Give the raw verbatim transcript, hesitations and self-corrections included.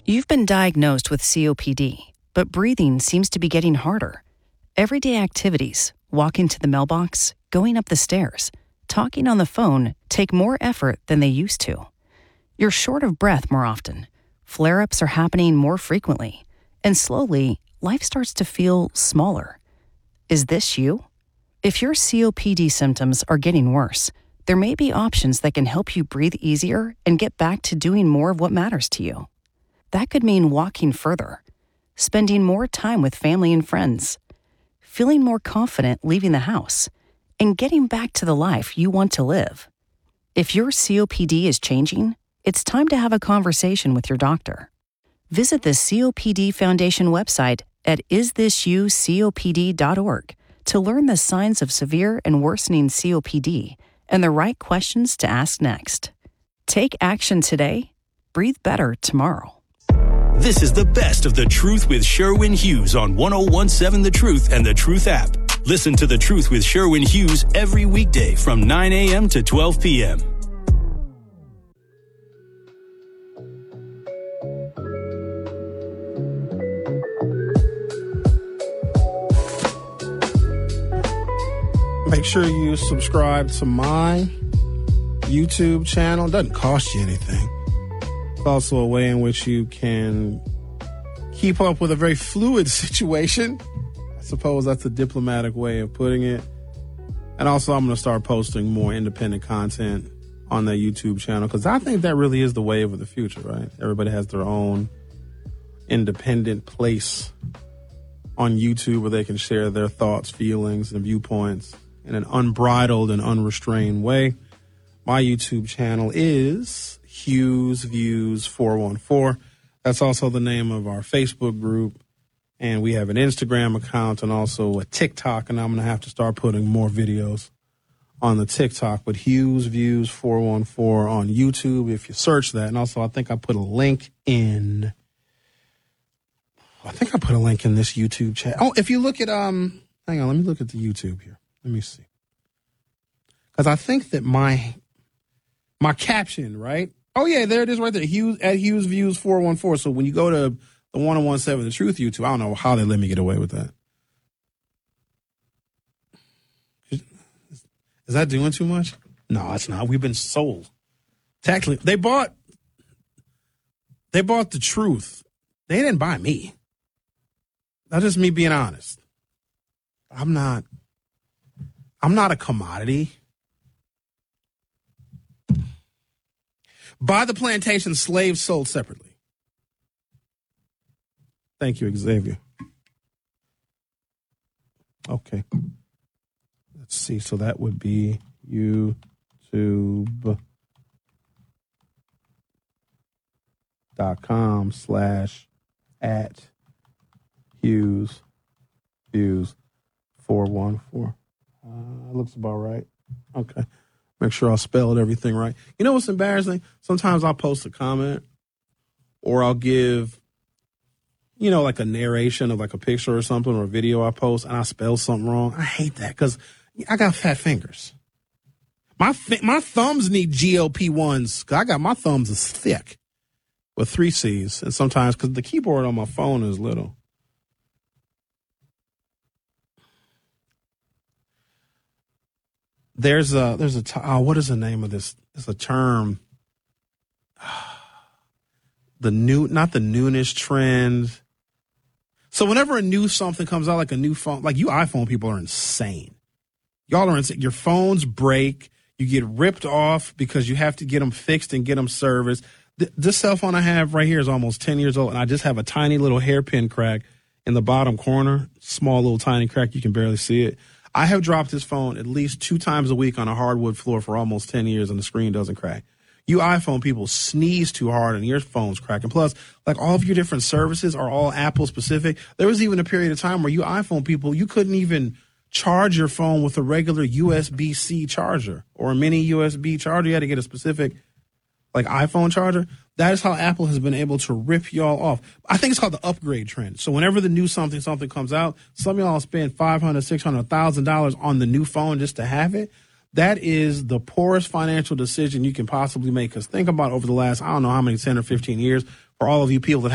You've been diagnosed with C O P D, but breathing seems to be getting harder. Everyday activities, walking to the mailbox, going up the stairs, talking on the phone take more effort than they used to. You're short of breath more often. Flare-ups are happening more frequently. And slowly, life starts to feel smaller. Is this you? If your C O P D symptoms are getting worse, there may be options that can help you breathe easier and get back to doing more of what matters to you. That could mean walking further, spending more time with family and friends, feeling more confident leaving the house, and getting back to the life you want to live. If your C O P D is changing, it's time to have a conversation with your doctor. Visit the C O P D Foundation website at is this you C O P D dot org to learn the signs of severe and worsening C O P D and the right questions to ask next. Take action today. Breathe better tomorrow. This is the best of The Truth with Sherwin Hughes on one oh one seven The Truth and The Truth app. Listen to The Truth with Sherwin Hughes every weekday from nine a.m. to twelve p.m. Make sure you subscribe to my YouTube channel. It doesn't cost you anything. It's also a way in which you can keep up with a very fluid situation. I suppose that's a diplomatic way of putting it. And also, I'm going to start posting more independent content on that YouTube channel because I think that really is the wave of the future, right? Everybody has their own independent place on YouTube where they can share their thoughts, feelings, and viewpoints in an unbridled and unrestrained way. My YouTube channel is Hughes Views four one four. That's also the name of our Facebook group. And we have an Instagram account and also a TikTok. And I'm going to have to start putting more videos on the TikTok. But Hughes Views four one four on YouTube if you search that. And also, I think I put a link in. I think I put a link in this YouTube chat. Oh, if you look at, um, hang on, let me look at the YouTube here. Let me see. Because I think that my my caption, right? Oh, yeah, there it is right there. Hughes at Hughes Views four one four. So when you go to the one oh one seven The Truth YouTube, I don't know how they let me get away with that. Is that doing too much? No, it's not. We've been sold. Technically, they bought they bought The Truth. They didn't buy me. That's just me being honest. I'm not I'm not a commodity. By the plantation, slaves sold separately. Thank you, Xavier. Okay. Let's see. So that would be YouTube dot com slash at Hughes Views four one four. Uh, looks about right. Okay. Make sure I spelled everything right. You know what's embarrassing? Sometimes I'll post a comment or I'll give, you know, like a narration of like a picture or something or a video I post and I spell something wrong. I hate that because I got fat fingers. My my thumbs need G L P ones because I got my thumbs is thick with three C's. And sometimes because the keyboard on my phone is little. There's a, there's a, oh, what is the name of this? It's a term. The new, not the noonish trend. So whenever a new something comes out, like a new phone, like you iPhone people are insane. Y'all are insane. Your phones break. You get ripped off because you have to get them fixed and get them serviced. Th- this cell phone I have right here is almost ten years old, and I just have a tiny little hairpin crack in the bottom corner. Small little tiny crack. You can barely see it. I have dropped this phone at least two times a week on a hardwood floor for almost ten years, and the screen doesn't crack. You iPhone people sneeze too hard and your phone's cracking. Plus, like all of your different services are all Apple specific. There was even a period of time where you iPhone people, you couldn't even charge your phone with a regular U S B-C charger or a mini U S B charger. You had to get a specific like iPhone charger. That is how Apple has been able to rip y'all off. I think it's called the upgrade trend. So whenever the new something, something comes out, some of y'all spend five hundred dollars, six hundred dollars, one thousand dollars on the new phone just to have it. That is the poorest financial decision you can possibly make. Because think about over the last, I don't know how many, ten or fifteen years, for all of you people that have